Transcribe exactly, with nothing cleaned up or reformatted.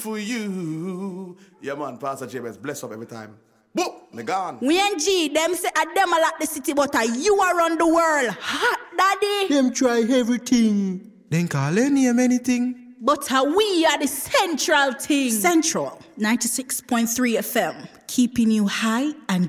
for you. Yeah, man, Pastor James, bless up every time. Boop, they gone. We and G, them say a them a like the city, but a you around the world. Hot, daddy. Them try everything. Then call any name anything. But uh, we are the central thing. Central, ninety-six point three F M, keeping you high and